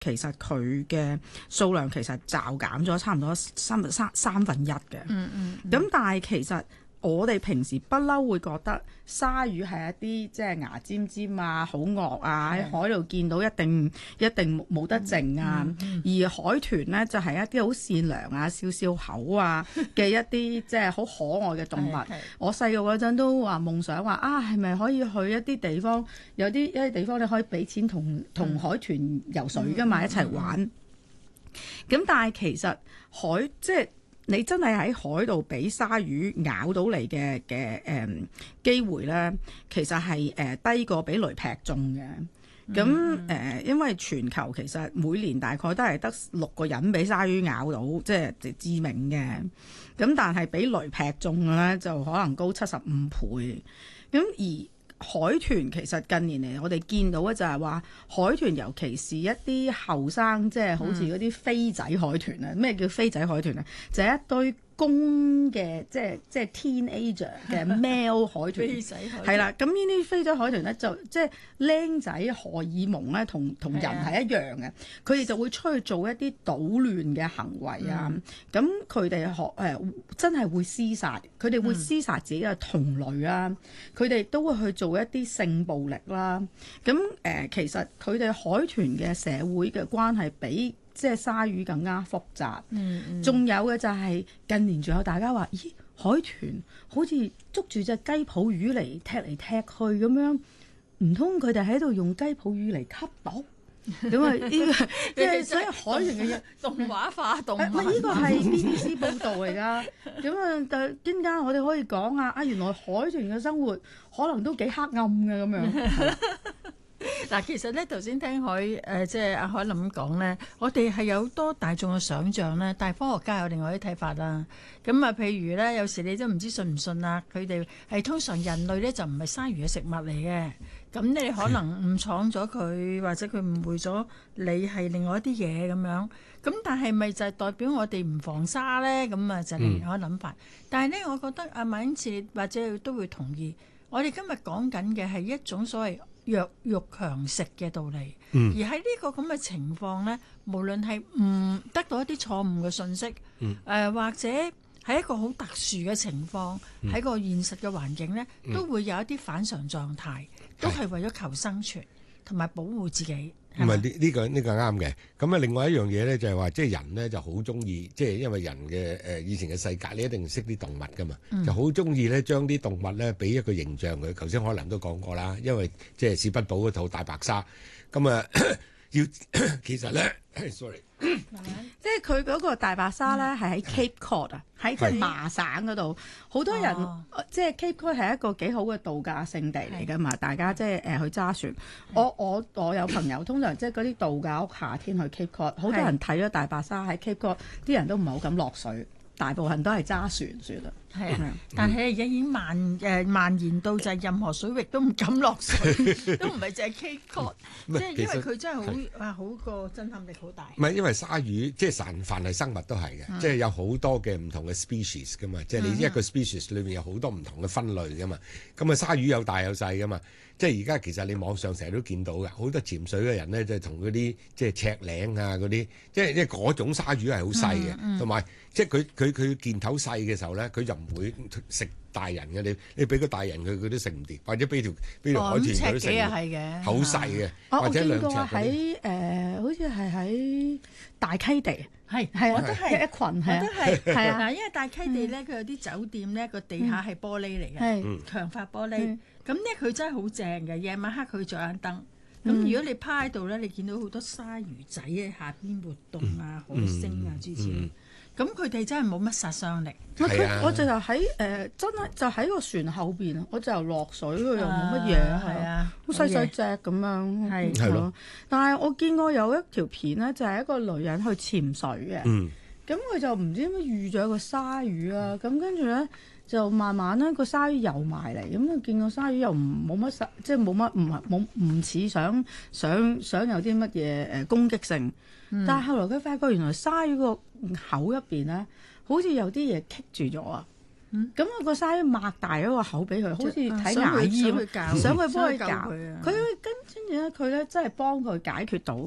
其實佢嘅數量其實驟減咗差唔多三分一嘅。咁但係其實我哋平時不嬲會覺得鯊魚係一啲即係牙尖尖啊、好惡啊，喺海度見到一定冇得剩啊。而海豚呢，就係一啲好善良啊、笑口啊嘅一啲即係好可愛嘅動物。我細個嗰陣都話夢想話啊，係咪可以去一啲地方，有一啲地方你可以俾錢同海豚游水㗎嘛，一齊玩。咁但係其實即係你真係喺海度俾鯊魚咬到你嘅機會咧，其實係低過俾雷劈中嘅。咁因為全球其實每年大概都係得6個人俾鯊魚咬到，即係致命嘅。咁但係俾雷劈中嘅咧，就可能高75倍。咁而海豚其實近年嚟，我哋見到嘅就係話海豚，尤其是一啲後生，即係好似嗰啲飛仔海豚啊。咩叫飛仔海豚啊？就係一堆公嘅，即係 teenager 嘅 male 海豚，係啦。咁呢啲飛仔海豚咧，就即係僆仔荷爾蒙咧，同人係一樣嘅。佢哋就會出去做一啲搗亂嘅行為啊。咁佢哋真係會廝殺，佢哋會廝殺自己嘅同類啊。佢哋都會去做一啲性暴力啦。咁其實佢哋海豚嘅社會嘅關係比即係鯊魚更加複雜。仲有嘅就係近年仲有大家話，咦，海豚好似捉住隻雞泡魚嚟踢去咁樣，唔通佢哋喺度用雞泡魚嚟吸毒？咁啊，呢個即係所以海豚嘅嘢動畫化動物。 呢個係 BBC 報導嚟㗎。咁啊，但點解我哋可以講啊？原來海豚嘅生活可能都幾黑暗嘅咁樣。 嗱，其實咧頭先聽即係阿海琳講咧，我哋係有多大眾嘅想像咧，但係科學家有另外啲睇法啦。咁啊，譬如咧，有時你都唔知信唔信啊？佢哋係通常人類咧就唔係鯊魚嘅食物嚟嘅，咁你可能誤闖咗佢，或者佢誤會咗你係另外一啲嘢咁樣。咁但係咪就係代表我哋唔防鯊咧？咁啊就另外一個諗法。但係咧，我覺得阿馬英哲或者都會同意，我哋今日講緊嘅係一種所謂弱肉強食嘅道理，而喺呢個咁嘅情況呢，無論係唔得到一啲錯誤嘅信息，或者係一個好特殊嘅情況，喺個現實嘅環境呢，都會有一啲反常狀態，都係為咗求生存同埋保護自己。 唔係呢個啱嘅。咁啊，另外一樣嘢咧就係話，即係人咧就好中意，即係因為人嘅以前嘅世界，你一定識啲動物噶嘛，就好中意咧將啲動物咧俾一個形象佢。頭先可能都講過啦，因為即係史匹堡嗰套大白鯊，咁啊其實咧，sorry。 即係佢嗰個大白鯊咧，係喺 Cape Cod 啊，喺即係麻省嗰度，好多人即係 Cape Cod 係一個幾好嘅度假勝地嚟㗎嘛，大家即係去揸船。我有朋友通常即係嗰啲度假屋夏天去 Cape Cod，好多人睇咗大白鯊喺 Cape Cod，啲人都唔係好敢落水，大部分都係揸船算啦。 係啊，但係而家已經蔓延到就係任何水域都唔敢落水，都唔係淨係 Cape Cod，即係因為佢真係好個震撼力好大。 唔係因為鯊魚即係凡係生物都係嘅，即係有好多嘅唔同嘅 species 噶嘛，即係你一個 species 裏面有好多唔同嘅分類噶嘛。咁啊，鯊魚有大有細噶嘛。即係而家其實你網上成日都見到嘅，好多潛水嘅人咧，就係同嗰啲即係赤嶺啊嗰啲，即係嗰種鯊魚係好細嘅，同埋即係佢件頭細嘅時候咧，佢就唔會食大人嘅。你俾個大人佢都食唔掂，或者俾條海豚佢都食唔掂，好細嘅。或者兩尺嗰啲。我見過喺好似係喺大溪地， 係我都係一群係啊， 因為大溪地咧，佢有啲酒店咧個地下係玻璃嚟嘅，強化玻璃。咁咧佢真係好正嘅，夜晚黑佢着眼燈。咁如果你趴喺度咧，你見到好多鯊魚仔喺下邊活動啊，海星啊諸如。咁佢哋真係冇乜殺傷力。 我就喺真係就喺個船後邊啊！我就落水，佢又冇乜嘢，係啊，好細隻咁樣，係咯。但係我見過有一條片咧，就係一個女人去潛水嘅，咁佢就唔知點解遇咗個鯊魚啊，咁跟住咧就慢慢咧個鯊魚游埋嚟，咁佢見個鯊魚又冇乜即係冇乜唔似想有啲乜嘢攻擊性，但係後來佢發覺原來鯊魚個口入邊咧，好似有啲嘢棘住咗啊！咁我個鯊魚擘大咗個口俾佢，好似睇牙醫咁，想佢幫佢搞。佢跟住咧，佢咧真係幫佢解決到，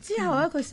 之後咧佢